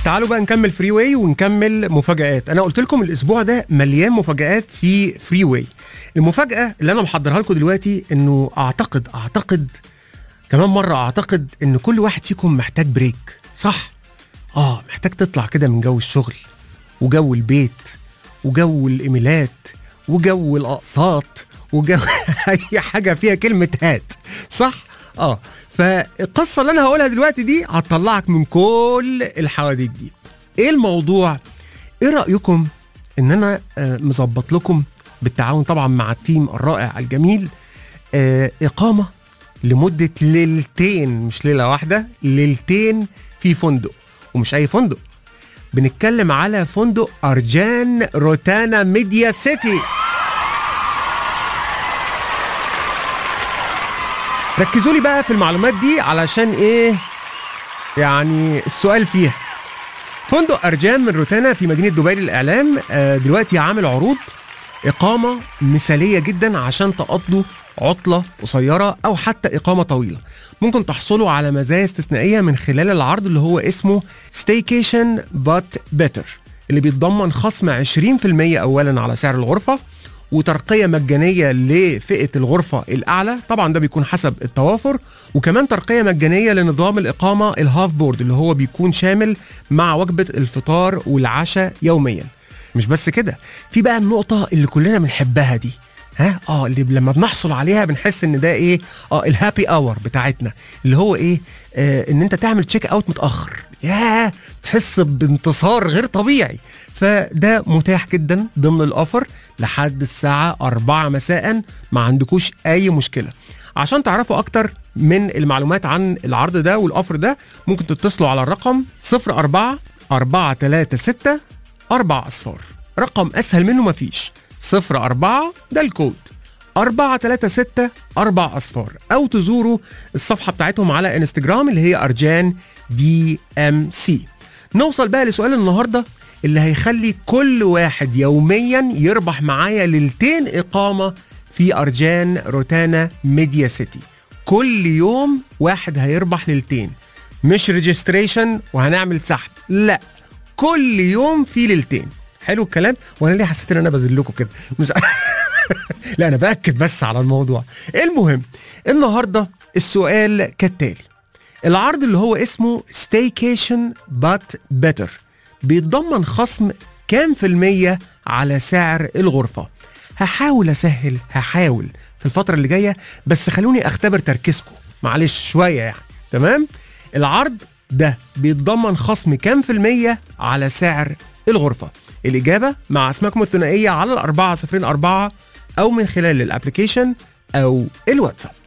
تعالوا بقى نكمل فري واي ونكمل مفاجآت. انا قلت لكم الاسبوع ده مليان مفاجآت في فري واي. المفاجأة اللي انا محضرها لكم دلوقتي انه اعتقد كمان مرة اعتقد ان كل واحد فيكم محتاج بريك، صح؟ محتاج تطلع كده من جو الشغل وجو البيت وجو الايميلات وجو الاقساط وجو اي حاجة فيها كلمة هات، صح؟ فالقصة اللي انا هقولها دلوقتي دي هتطلعك من كل الحواديت دي. ايه الموضوع؟ ايه رأيكم ان انا مظبط لكم بالتعاون طبعا مع التيم الرائع الجميل اقامة لمدة ليلتين، مش ليلة واحدة، ليلتين في فندق، ومش اي فندق، بنتكلم على فندق أرجان روتانا ميديا سيتي. ركزوا لي بقى في المعلومات دي علشان ايه يعني السؤال فيها. فندق أرجان من روتانا في مدينة دبي للإعلام دلوقتي عامل عروض إقامة مثالية جدا عشان تقضوا عطلة قصيرة أو حتى إقامة طويلة. ممكن تحصلوا على مزايا استثنائية من خلال العرض اللي هو اسمه Staycation But Better، اللي بيتضمن خصم 20% أولا على سعر الغرفة، وترقية مجانية لفئة الغرفة الأعلى، طبعا ده بيكون حسب التوافر، وكمان ترقية مجانية لنظام الإقامة الهاف بورد اللي هو بيكون شامل مع وجبة الفطار والعشاء يوميا. مش بس كده، في بقى النقطة اللي كلنا بنحبها دي، اللي لما بنحصل عليها بنحس ان ده ايه الهابي اور بتاعتنا، اللي هو ايه ان انت تعمل تشيك اوت متاخر، تحس بانتصار غير طبيعي. فده متاح جدا ضمن الاوفر لحد الساعه 4 مساء، ما عندكوش اي مشكله. عشان تعرفوا اكتر من المعلومات عن العرض ده والاوفر ده، ممكن تتصلوا على الرقم 04 436 4 أصفار. رقم اسهل منه مفيش، 04 ده الكود 436 4 أصفار، أو تزوروا الصفحة بتاعتهم على انستجرام اللي هي أرجان DMC. نوصل بقى لسؤال النهاردة اللي هيخلي كل واحد يوميا يربح معايا ليلتين إقامة في أرجان روتانا ميديا سيتي. كل يوم واحد هيربح ليلتين، مش ريجستريشن وهنعمل سحب، لا، كل يوم في ليلتين. حلو الكلام؟ وانا ليه حسيت ان انا بذلكم كده؟ مش لا، انا باكد بس على الموضوع. المهم النهارده السؤال كالتالي: العرض اللي هو اسمه Staycation But Better بيتضمن خصم كام في المية على سعر الغرفة؟ هحاول اسهل، هحاول في الفترة اللي جاية، بس خلوني اختبر تركيزكم معلش شوية يعني. تمام؟ العرض ده بيتضمن خصم كام في المية على سعر الغرفة؟ الإجابة مع اسمكم الثنائية على 4004 أو من خلال الابليكيشن أو الواتساب.